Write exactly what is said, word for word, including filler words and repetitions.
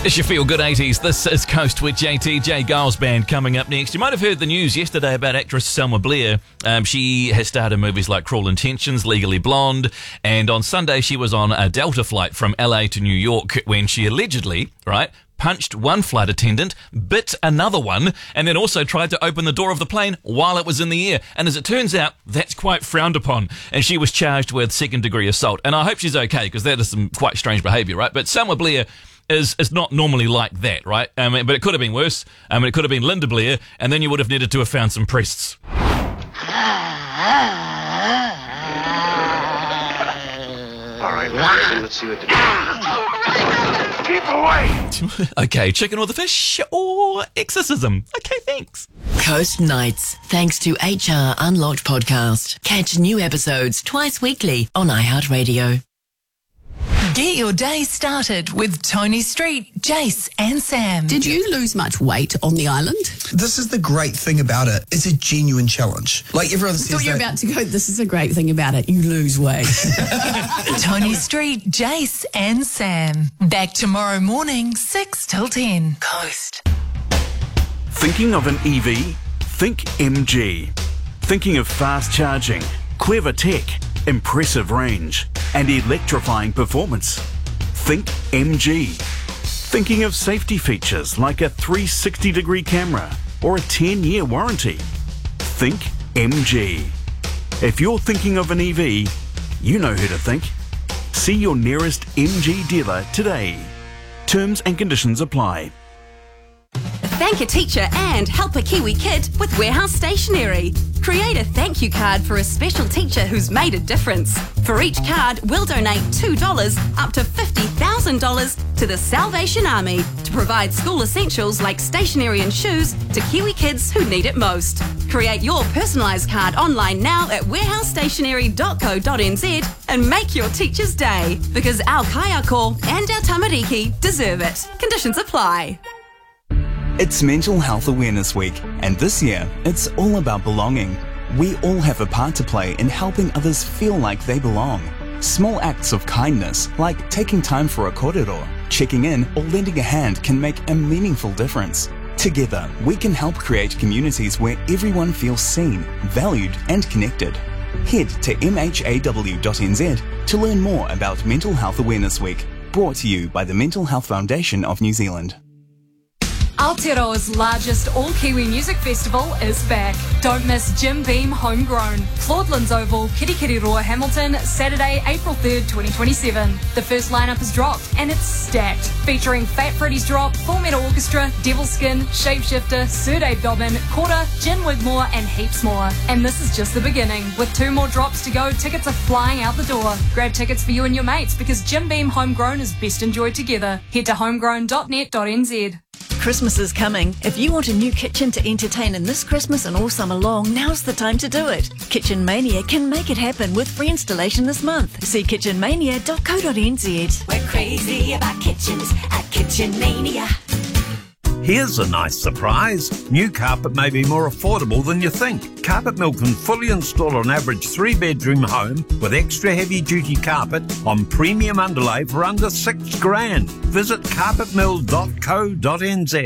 It's your Feel Good eighties. This is Coast with J T, Jay Giles Band coming up next. You might have heard the news yesterday about actress Selma Blair. Um, she has starred in movies like Cruel Intentions, Legally Blonde, and on Sunday she was on a Delta flight from L A to New York when she allegedly, right, punched one flight attendant, bit another one, and then also tried to open the door of the plane while it was in the air. And as it turns out, that's quite frowned upon. And she was charged with second-degree assault. And I hope she's okay, because that is some quite strange behaviour, right? But Selma Blair is is not normally like that, right? I mean, but it could have been worse. I mean, it could have been Linda Blair, and then you would have needed to have found some priests. All right, listen, let's see what to do. Keep away! Okay, chicken or the fish, or exorcism. Okay, thanks. Coast Nights, thanks to H R Unlocked Podcast. Catch new episodes twice weekly on iHeartRadio. Get your day started with Tony Street, Jace and Sam. Did you lose much weight on the island? This is the great thing about it. It's a genuine challenge. Like everyone I says thought you were that- about to go, this is a great thing about it. You lose weight. Tony Street, Jace and Sam. Back tomorrow morning, six till ten. Coast. Thinking of an E V? Think M G. Thinking of fast charging, clever tech, impressive range, and electrifying performance? Think M G. Thinking of safety features like a three sixty degree camera or a ten year warranty? Think M G. If you're thinking of an E V, you know who to think. See your nearest M G dealer today. Terms and conditions apply. Thank a teacher and help a Kiwi kid with Warehouse Stationery. Create a thank you card for a special teacher who's made a difference. For each card, we'll donate two dollars up to fifty thousand dollars to the Salvation Army to provide school essentials like stationery and shoes to Kiwi kids who need it most. Create your personalised card online now at warehouse stationery dot co dot n z and make your teacher's day, because our kaiako and our tamariki deserve it. Conditions apply. It's Mental Health Awareness Week, and this year, it's all about belonging. We all have a part to play in helping others feel like they belong. Small acts of kindness, like taking time for a korero, checking in, or lending a hand can make a meaningful difference. Together, we can help create communities where everyone feels seen, valued, and connected. Head to m h a w dot n z to learn more about Mental Health Awareness Week, brought to you by the Mental Health Foundation of New Zealand. Aotearoa's largest all-Kiwi music festival is back. Don't miss Jim Beam Homegrown, Claudelands Oval, Kirikiriroa, Hamilton, Saturday, April third, twenty twenty-seven. The first lineup is dropped and it's stacked, featuring Fat Freddy's Drop, Full Metal Orchestra, Devilskin, Shapeshifter, Sir Dave Dobbin, Quarter, Jen Wigmore and heaps more. And this is just the beginning. With two more drops to go, tickets are flying out the door. Grab tickets for you and your mates, because Jim Beam Homegrown is best enjoyed together. Head to homegrown dot net dot n z. Christmas is coming. If you want a new kitchen to entertain in this Christmas and all summer long, now's the time to do it. Kitchen Mania can make it happen with free installation this month. See kitchen mania dot co dot n z. We're crazy about kitchens at Kitchen Mania. Here's a nice surprise. New carpet may be more affordable than you think. Carpet Mill can fully install an average three-bedroom home with extra heavy-duty carpet on premium underlay for under six grand. Visit carpet mill dot co dot n z.